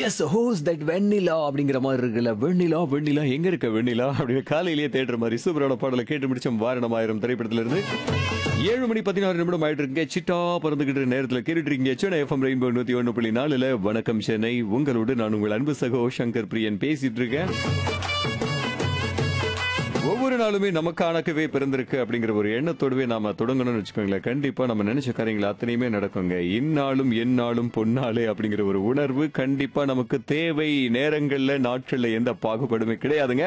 S hose that வெண்ணிலா அப்படிங்கிற மாதிரி இருக்குல்ல. வெண்ணிலா வெண்ணிலா எங்க இருக்க வெண்ணிலா அப்படின்னு காலையிலேயே தேடுற மாதிரி சூப்பரான பாடலை கேட்டு முடிச்சோம். வாரணமாயிரம் திரைப்படத்துல இருந்து 7 மணி 16 நிமிடம் ஆயிட்டு இருக்கீங்க. சிட்டா பறந்துகிட்டு நேரத்தில் கேட்டுட்டு இருக்கீங்க. சென்னை எஃப்எம் ரெயின்போ 101.4 வணக்கம் சென்னை. உங்களோடு நான் உங்கள் அன்பு சகோ சங்கர் பிரியன் பேசிட்டு இருக்கேன். ஒவ்வொரு நாளுமே நமக்கானக்கவே பிறந்திருக்கு அப்படிங்கிற ஒரு எண்ணத்தோடவே நாம தொடங்கணும்னு வச்சுக்கோங்களேன். கண்டிப்பா நம்ம நினைச்ச காரியங்கள் அத்தனையுமே நடக்குங்க. இந்நாளும் எந்நாளும் பொன்னாளே அப்படிங்கிற ஒரு உணர்வு கண்டிப்பா நமக்கு தேவை. நேரங்கள்ல நாட்கள்ல எந்த பாகுபாடுமே கிடையாதுங்க.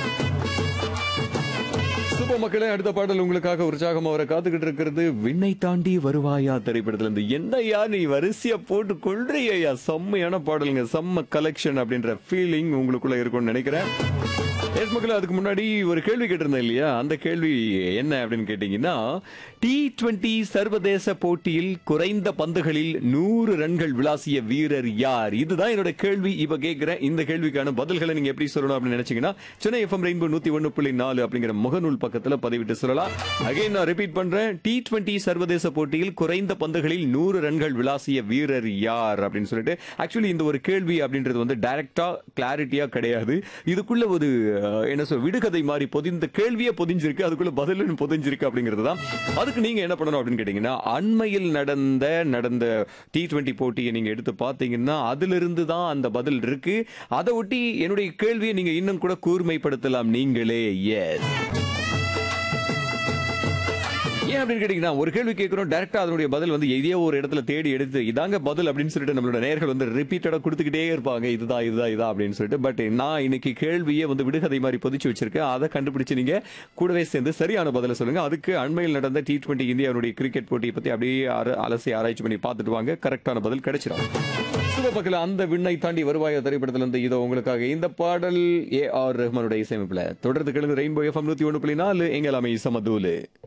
சூப்பர் மக்களே, அடுத்த பாடல் உங்களுக்காக உற்சாகமா வர காத்துக்கிட்டு இருக்கிறது. விண்ணை தாண்டி வருவாயா திரைப்படத்துல இருந்து. என்னையா நீ வரிசையா போட்டு கொள்றியா, செம்மையான பாடலுங்க, செம்ம கலெக்ஷன் அப்படின்ற ஃபீலிங் உங்களுக்குள்ள இருக்கும்னு நினைக்கிறேன். எஸ் மக்களே, அதுக்கு முன்னாடி ஒரு கேள்வி கேட்டிருந்தேன் இல்லையா? அந்த கேள்வி என்ன அப்படின்னு கேட்டீங்கன்னா, T20 சர்வதேச போட்டியில் குறைந்த பந்துகளில் 100 ரன்கள் விளாசிய வீரர் யார்? இதுதான் என்னோட கேள்வி. இப்ப கேட்கிறேன். இந்த கேள்விக்கான பதில்களை நீங்க எப்படி சொல்லணும் அப்படின்னு நினைச்சீங்கன்னா, சென்னை எஃப்எம் ரெயின்போ 101.4 அப்படிங்கிற முகநூல் பக்கத்துல பதிவிட்டு சொல்லலாம். அகைன் நான் ரிப்பீட் பண்றேன். T20 சர்வதேச போட்டியில் குறைந்த பந்துகளில் 100 ரன்கள் விளாசிய வீரர் யார் அப்படின்னு சொல்லிட்டு. ஆக்சுவலி இந்த ஒரு கேள்வி அப்படின்றது வந்து டைரக்டா கிளாரிட்டியா கிடையாது. இதுக்குள்ள ஒரு என்ன சொல்ற விடுகதை மாதிரி பொதிந்த கேள்வியே பொதிஞ்சிருக்கு, அதுக்குள்ள பதிலும் பொதிஞ்சிருக்கு அப்படிங்கிறது தான். அதுக்கு நீங்க என்ன பண்ணணும் அப்படின்னு கேட்டீங்கன்னா, அண்மையில் நடந்த T20 போட்டியை நீங்க எடுத்து பார்த்தீங்கன்னா அதிலிருந்து தான் அந்த பதில் இருக்கு. அதை ஒட்டி என்னுடைய கேள்வியை நீங்க இன்னும் கூட கூர்மைப்படுத்தலாம் நீங்களே. எஸ், ஏன் அப்படின்னு கேட்டீங்கன்னா, ஒரு கேள்வி கேட்கிறோம், டைரக்டா அதனுடைய பதில் வந்து எதையோ ஒரு இடத்துல தேடி எடுத்து இதாங்க பதில் அப்படின்னு சொல்லிட்டு நம்மளோட நேயர்கள் வந்து ரிப்பீட்டடா கொடுத்துக்கிட்டே இருப்பாங்க, இதுதான் அப்படின்னு சொல்லிட்டு. பட் நான் இன்னைக்கு கேள்வியே வந்து விடுகதை மாதிரி பொதிச்சு வச்சிருக்கேன். அதை கண்டுபிடிச்சு நீங்க கூடவே சேர்ந்து சரியான பதில சொல்லுங்க. அதுக்கு அண்மையில் நடந்த T20 இந்தியாவுடைய கிரிக்கெட் போட்டியை பத்தி அப்படியே அலசி ஆராய்ச்சி பண்ணி பார்த்துட்டு வாங்க, கரெக்டான பதில் கிடைச்சிடும். பக்கத்தில் அந்த விண்ணை தாண்டி வருவாய திரைப்படத்துல இருந்து இதோ உங்களுக்காக இந்த பாடல். AR ரஹ்மானுடைய இசையமைப்புல தொடர்ந்து கிழங்கு ரெயின்போ எஃப்எம் 101.4 எங்களாமே சமதூலு.